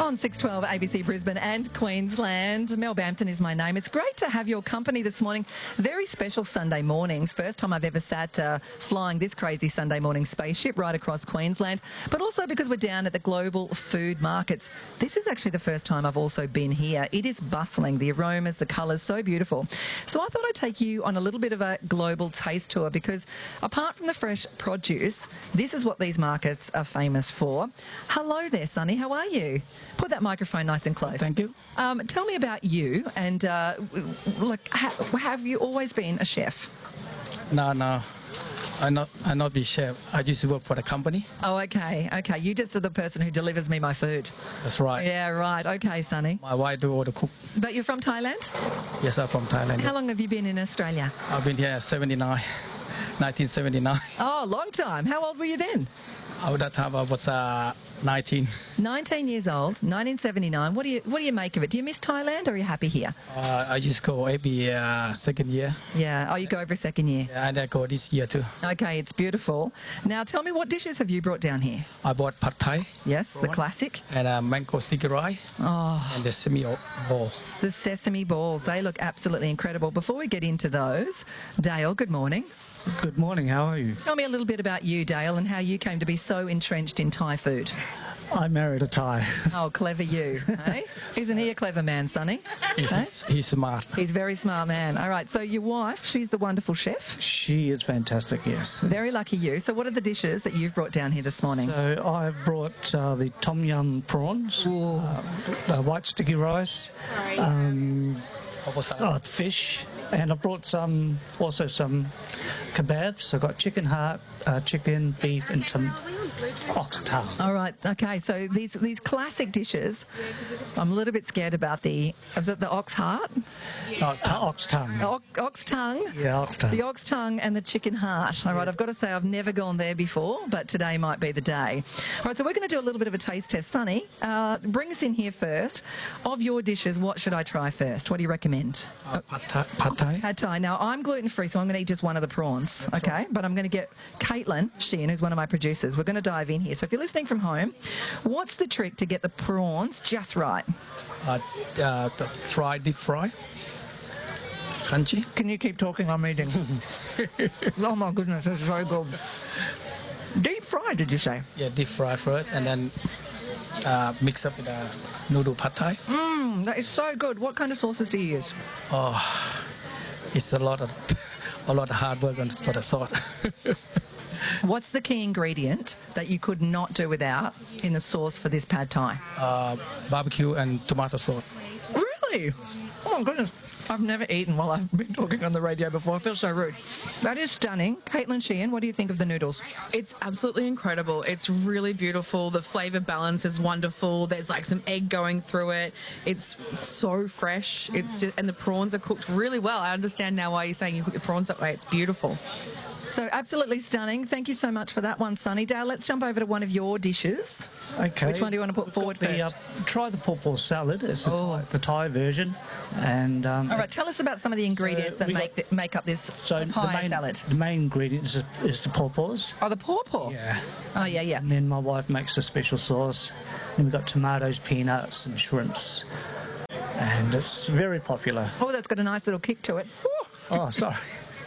On 612 ABC Brisbane and Queensland. Mel Bampton is my name. It's great to have your company this morning. Very special Sunday mornings. First time I've ever sat flying this crazy Sunday morning spaceship right across Queensland, but also because we're down at the Global Food Markets. This is actually the first time I've also been here. It is bustling. The aromas, the colours, so beautiful. So I thought I'd take you on a little bit of a global taste tour because apart from the fresh produce, this is what these markets are famous for. Hello there, Sonny. How are you? Put that microphone nice and close. Thank you. Tell me about you and, have you always been a chef? No. I'm not be chef. I used to work for the company. Oh, okay. Okay. You just are the person who delivers me my food. That's right. Yeah, right. Okay, Sonny. My wife do all the cook. But you're from Thailand? Yes, I'm from Thailand. How long have you been in Australia? I've been here 1979. Oh, long time. How old were you then? At that time I was 19. 19 years old, 1979. What do you make of it? Do you miss Thailand or are you happy here? I just go every second year. Yeah. Oh, you go every second year? Yeah, and I go this year too. Okay, it's beautiful. Now, tell me, what dishes have you brought down here? I bought pad thai. Yes, the classic. And mango sticky rice. Oh. And the sesame ball. The sesame balls. They look absolutely incredible. Before we get into those, Dale, good morning. Good morning, how are you? Tell me a little bit about you, Dale, and how you came to be so entrenched in Thai food. I married a Thai. Oh, clever you, eh? Isn't he a clever man, Sonny? He's smart. He's a very smart man. All right, so your wife, she's the wonderful chef? She is fantastic, yes. Very lucky you. So what are the dishes that you've brought down here this morning? So I've brought the tom yum prawns, the white sticky rice, fish, and I brought also some kebabs. I got chicken heart, chicken, beef, and some ox tongue. All right, okay. So these classic dishes. I'm a little bit scared about is it the ox heart? Ox tongue. Ox tongue. Yeah, ox tongue. The ox tongue and the chicken heart. All right, I've got to say I've never gone there before, but today might be the day. All right, so we're going to do a little bit of a taste test. Sonny, bring us in here first. Of your dishes, what should I try first? What do you recommend? Pad thai. Pad thai. Now, I'm gluten-free, so I'm going to eat just one of the prawns, okay? But I'm going to get Caitlin Sheehan, who's one of my producers. We're going to dive in here. So if you're listening from home, what's the trick to get the prawns just right? The deep fry. Crunchy. Can you keep talking? I'm eating. Oh, my goodness, this is so good. Deep fry, did you say? Yeah, deep fry first, and then mix up with noodle pad thai. That is so good. What kind of sauces do you use? Oh, it's a lot of hard work for the sauce. What's the key ingredient that you could not do without in the sauce for this pad thai? Barbecue and tomato sauce. Really? Oh, my goodness. I've never eaten while I've been talking on the radio before. I feel so rude. That is stunning. Caitlin Sheehan, what do you think of the noodles? It's absolutely incredible. It's really beautiful. The flavour balance is wonderful. There's like some egg going through it. It's so fresh. It's just, and the prawns are cooked really well. I understand now why you're saying you cook the prawns that way. It's beautiful. So absolutely stunning. Thank you so much for that one, Sonny. Dale, let's jump over to one of your dishes. Okay. Which one do you want to put forward first? Try the pawpaw salad. It's the Thai version. And all right, tell us about some of the ingredients that make up this papaya salad. The main ingredient is the pawpaws. Oh, the pawpaw? Yeah. Oh, yeah. And then my wife makes a special sauce. And we've got tomatoes, peanuts, and shrimps. And it's very popular. Oh, that's got a nice little kick to it. Woo. Oh, sorry.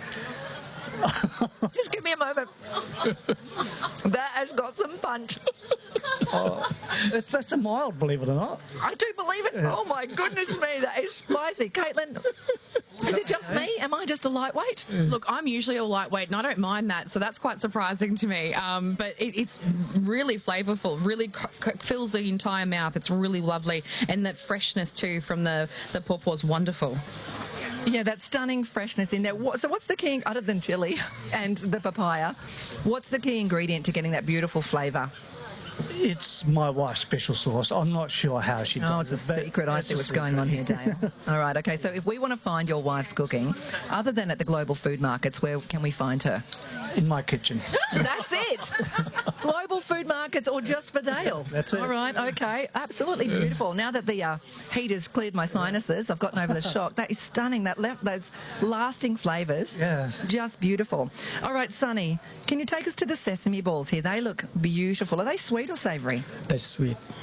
Just give me a moment. That has got some punch. That's a mild, believe it or not. I do believe it. Oh, my goodness me, that is spicy. Caitlin, is it just me? Am I just a lightweight? Look, I'm usually a lightweight and I don't mind that, so that's quite surprising to me. But it's really flavourful, really fills the entire mouth. It's really lovely. And that freshness too from the pawpaw is wonderful. Yeah, that stunning freshness in there. So what's the key, other than chili and the papaya, what's the key ingredient to getting that beautiful flavour? It's my wife's special sauce. I'm not sure how she does it. Oh, it's a secret. I see what's going on here, Dale. All right, okay. So if we want to find your wife's cooking, other than at the Global Food Markets, where can we find her? In my kitchen. That's it. Global Food Markets or just for Dale? That's it. All right, okay. Absolutely beautiful. Now that the heat has cleared my sinuses, I've gotten over the shock. That is stunning. Those lasting flavours. Yes. Just beautiful. All right, Sonny, can you take us to the sesame balls here? They look beautiful. Are they sweet or savoury? That's sweet.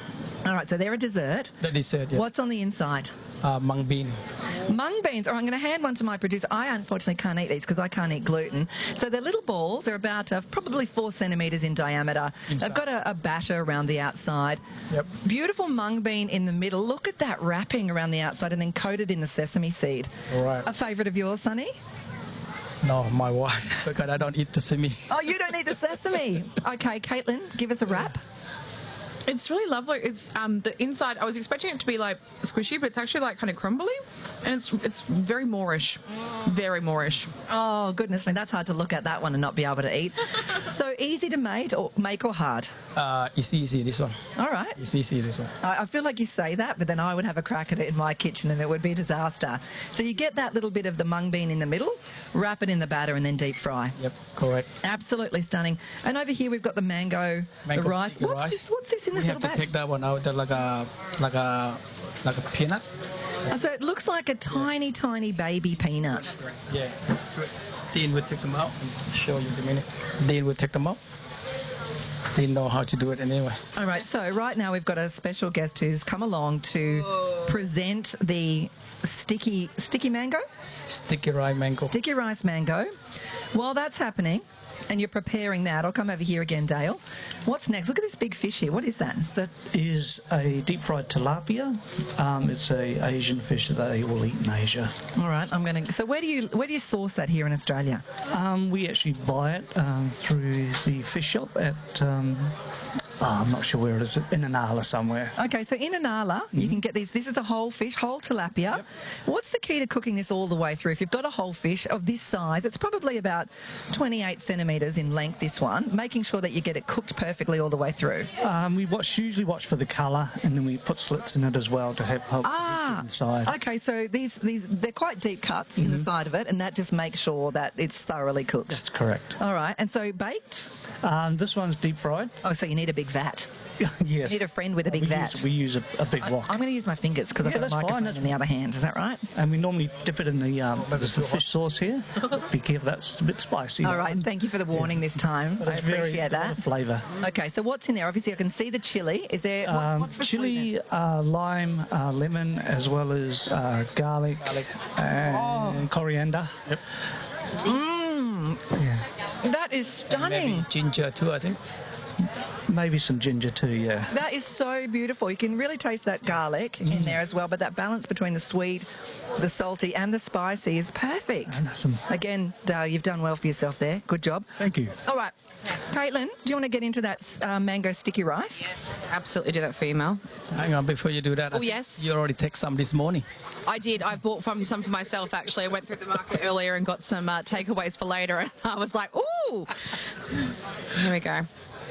All right, so they're a dessert. The dessert, yeah. What's on the inside? Mung bean. Mung beans. All right, I'm going to hand one to my producer. I unfortunately can't eat these because I can't eat gluten. So they're little balls. They're about probably 4 centimetres in diameter. Inside. They've got a batter around the outside. Yep. Beautiful mung bean in the middle. Look at that wrapping around the outside and then coated in the sesame seed. All right. A favourite of yours, Sonny? No, my wife, because I don't eat the sesame. Oh, you don't eat the sesame. Okay, Caitlin, give us a wrap. It's really lovely. It's the inside. I was expecting it to be like squishy, but it's actually like kind of crumbly, and it's very Moorish, very Moorish. Oh, goodness me, that's hard to look at that one and not be able to eat. So easy to make or hard? It's easy, this one. All right. It's easy, this one. I feel like you say that, but then I would have a crack at it in my kitchen and it would be a disaster. So you get that little bit of the mung bean in the middle, wrap it in the batter and then deep fry. Yep, correct. Absolutely stunning. And over here we've got the mango the rice. sticky What's rice. this in We this have little to bag? take that one out. They're like a peanut. So it looks like a tiny, tiny baby peanut. Yeah. Dean will take them out and show you in a minute. Dean will take them out. Dean know how to do it anyway. All right, so right now we've got a special guest who's come along to present the sticky mango? Sticky rice mango. Sticky rice mango. While that's happening, and you're preparing that, I'll come over here again, Dale. What's next? Look at this big fish here. What is that? That is a deep fried tilapia. It's a Asian fish that they all eat in Asia. All right, I'm going to. So where do you source that here in Australia? We actually buy it through the fish shop at. I'm not sure where it is, in Inala somewhere. Okay, so in Inala, you can get these. This is a whole fish, whole tilapia. What's the key to cooking this all the way through? If you've got a whole fish of this size, it's probably about 28 centimetres in length, this one, making sure that you get it cooked perfectly all the way through. We usually watch for the colour, and then we put slits in it as well to help inside. Okay, so these they're quite deep cuts in the side of it, and that just makes sure that it's thoroughly cooked. That's correct. All right, and so baked? This one's deep fried. Oh, so you need a big vat. Yes. You need a friend with a big vat. We use a big wok. I'm going to use my fingers because I've got a that's fine, microphone that's in the other hand. Is that right? And we normally dip it in the fish sauce here. Be careful, that's a bit spicy. All right, thank you for the warning this time. I appreciate that. Flavour. Okay, so what's in there? Obviously, I can see the chili. Is there what's for Chili, lime, lemon, as well as garlic and coriander. Yep. That is stunning. Maybe ginger too, I think. Maybe some ginger too, yeah. That is so beautiful. You can really taste that garlic in there as well, but that balance between the sweet, the salty, and the spicy is perfect. Awesome. Again, Dale, you've done well for yourself there. Good job. Thank you. All right. Caitlin, do you want to get into that mango sticky rice? Yes, absolutely do that for you, Mel. Hang on, before you do that. I think yes. You already take some this morning. I did. I bought some for myself, actually. I went through the market earlier and got some takeaways for later, and I was like, ooh. Here we go.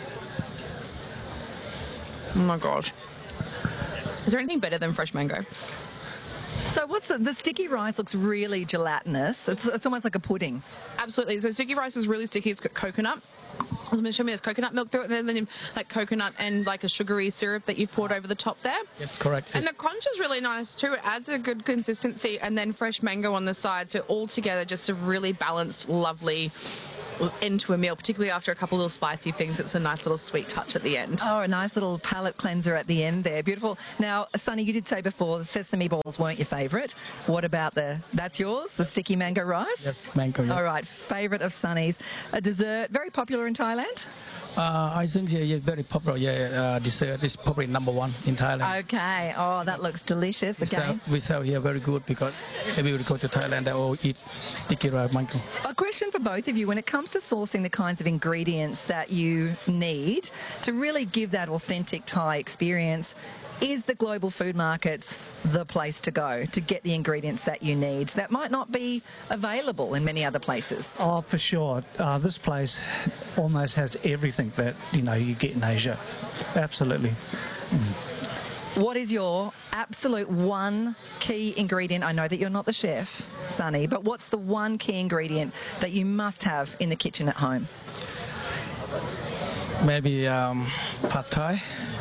Oh, my gosh. Is there anything better than fresh mango? So what's the sticky rice looks really gelatinous. It's almost like a pudding. Absolutely. So sticky rice is really sticky. It's got coconut. I was going to show me there's coconut milk through it, and then like coconut and like a sugary syrup that you've poured over the top there. Yep, correct. And the crunch is really nice too. It adds a good consistency, and then fresh mango on the side. So all together, just a really balanced, lovely end to a meal, particularly after a couple of little spicy things. It's a nice little sweet touch at the end. Oh, a nice little palate cleanser at the end there. Beautiful. Now, Sonny, you did say before the sesame balls weren't your favourite. What about that's yours, the sticky mango rice? Yes, mango. Yeah. All right, favourite of Sonny's. A dessert, very popular in Thailand? I think yeah, very popular. Yeah, dessert is probably number one in Thailand. Okay. Oh, that looks delicious. Again. We sell here very good because everybody go to Thailand, they all eat sticky rice mango. A question for both of you. When it comes to sourcing the kinds of ingredients that you need to really give that authentic Thai experience, is the global food markets the place to go to get the ingredients that you need that might not be available in many other places? Oh, for sure. This place almost has everything that, you get in Asia. Absolutely. What is your absolute one key ingredient? I know that you're not the chef, Sonny, but what's the one key ingredient that you must have in the kitchen at home? Maybe pad thai.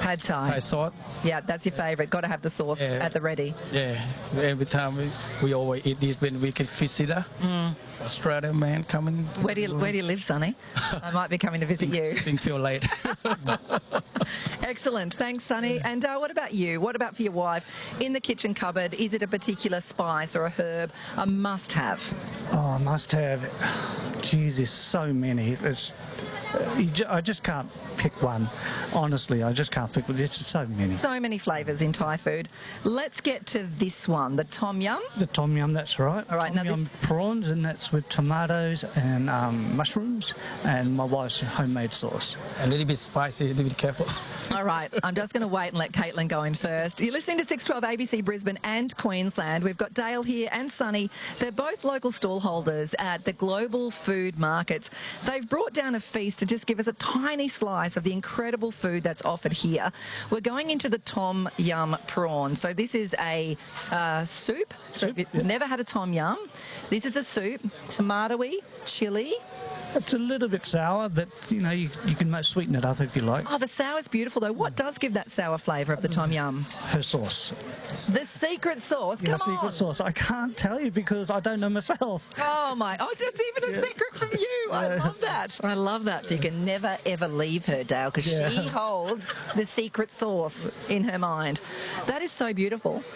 Pad Thai. Thai sauce. Yeah, that's your favourite. Got to have the sauce Yeah. at the ready. Yeah, every time we always eat this when we can visit Australia man coming. Where do you live, Sonny? I might be coming to visit you. Springfield late. Excellent. Thanks, Sonny. And what about you? What about for your wife? In the kitchen cupboard, is it a particular spice or a herb, a must-have? Oh, must have. Geez, there's so many. I just can't pick one. Honestly, I just can't pick one. There's just so many. So many flavours in Thai food. Let's get to this one, the tom yum. The tom yum, that's right. All right, tom now yum prawns, and that's with tomatoes and mushrooms, and my wife's homemade sauce. A little bit spicy, a little bit careful. All right, I'm just going to wait and let Caitlin go in first. You're listening to 612 ABC Brisbane and Queensland. We've got Dale here and Sonny. They're both local stallholders at the Global Food Markets. They've brought down a feast to just give us a tiny slice of the incredible food that's offered here. We're going into the tom yum prawn. So this is a soup. So if you've never had a tom yum, this is a soup, tomatoey, chilli. It's a little bit sour, but you can sweeten it up if you like. Oh, the sour's beautiful though. What does give that sour flavour of the tom yum? Her sauce. The secret sauce. Yeah, Come on. secret sauce. I can't tell you because I don't know myself. Oh my! Oh, just even a secret from you. I love that. I love that. So you can never ever leave her, Dale, because she holds the secret sauce in her mind. That is so beautiful.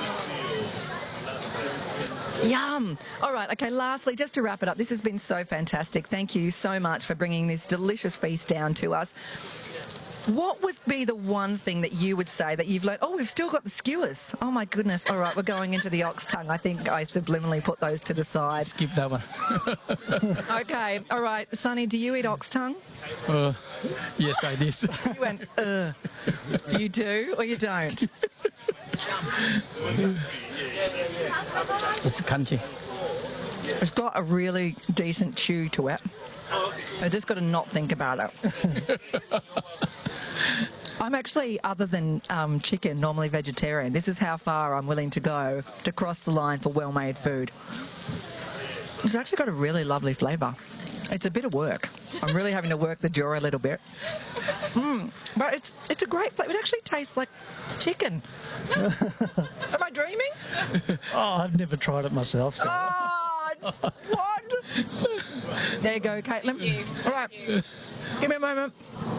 Yum. All right. Okay. Lastly, just to wrap it up, this has been so fantastic. Thank you so much for bringing this delicious feast down to us. What would be the one thing that you would say that you've learned? Oh, we've still got the skewers. Oh, my goodness. All right, we're going into the ox tongue. I think I subliminally put those to the side. Skip that one. Okay. All right. Sonny, do you eat ox tongue? Yes, I did. You went, You do or you don't? It's crunchy. It's got a really decent chew to it. I just got to not think about it. I'm actually, other than chicken, normally vegetarian. This is how far I'm willing to go to cross the line for well-made food. It's actually got a really lovely flavour. It's a bit of work. I'm really having to work the jaw a little bit. But it's a great flavour. It actually tastes like chicken. Am I dreaming? Oh, I've never tried it myself. So. Oh, what? There you go, Caitlin. All right. Give me a moment.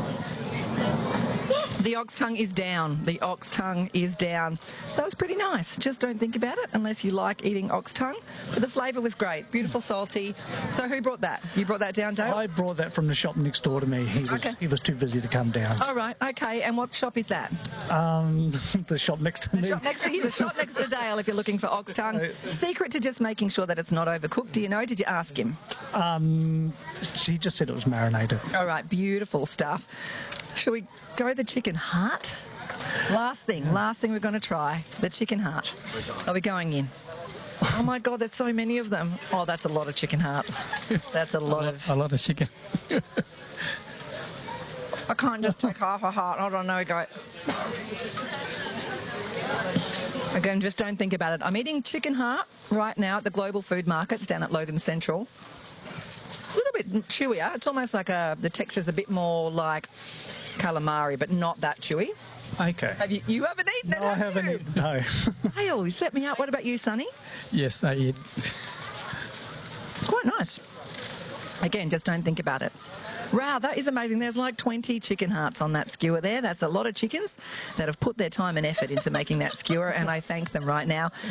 The ox tongue is down. The ox tongue is down. That was pretty nice. Just don't think about it unless you like eating ox tongue. But the flavour was great. Beautiful, salty. So who brought that? You brought that down, Dale? I brought that from the shop next door to me. He was too busy to come down. All right. Okay. And what shop is that? The shop next to me. The shop next to you. The shop next to Dale if you're looking for ox tongue. Secret to just making sure that it's not overcooked. Do you know? Did you ask him? She just said it was marinated. All right. Beautiful stuff. Shall we go the chicken heart? Last thing we're going to try, the chicken heart. Are we going in? Oh my God, there's so many of them. Oh, that's a lot of chicken hearts. That's a lot of chicken. I can't just take half a heart. Hold on, no, go. Again, just don't think about it. I'm eating chicken heart right now at the Global Food Markets down at Logan Central. A little bit chewier. It's almost like the texture's a bit more like calamari, but not that chewy. Okay. You haven't eaten it, No, I haven't you? eaten. No. Hey, you set me up. What about you, Sonny? Yes, I eat. It's quite nice. Again, just don't think about it. Wow, that is amazing. There's like 20 chicken hearts on that skewer there. That's a lot of chickens that have put their time and effort into making that skewer, and I thank them right now.